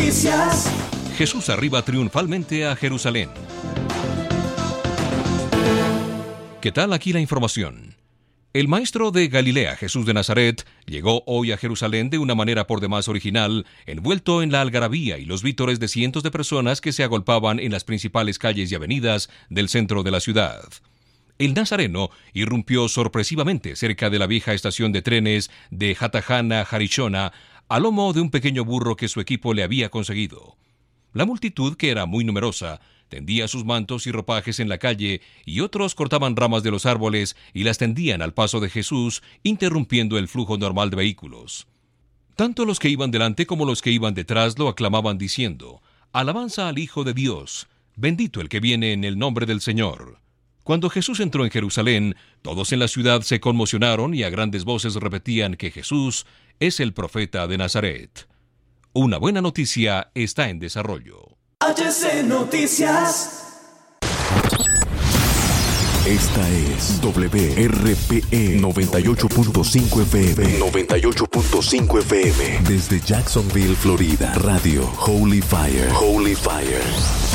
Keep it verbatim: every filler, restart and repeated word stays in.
Noticias. Jesús arriba triunfalmente a Jerusalén. ¿Qué tal? Aquí la información. El maestro de Galilea, Jesús de Nazaret, llegó hoy a Jerusalén de una manera por demás original, envuelto en la algarabía y los vítores de cientos de personas que se agolpaban en las principales calles y avenidas del centro de la ciudad. El nazareno irrumpió sorpresivamente cerca de la vieja estación de trenes de Hatajana Harishona, a lomo de un pequeño burro que su equipo le había conseguido. La multitud, que era muy numerosa, tendía sus mantos y ropajes en la calle, y otros cortaban ramas de los árboles y las tendían al paso de Jesús, interrumpiendo el flujo normal de vehículos. Tanto los que iban delante como los que iban detrás lo aclamaban diciendo: «Alabanza al Hijo de Dios, bendito el que viene en el nombre del Señor». Cuando Jesús entró en Jerusalén, todos en la ciudad se conmocionaron y a grandes voces repetían que Jesús es el profeta de Nazaret. Una buena noticia está en desarrollo. H C Noticias. Esta es W R P E noventa y ocho punto cinco F M. noventa y ocho punto cinco F M. Desde Jacksonville, Florida. Radio Holy Fire. Holy Fire.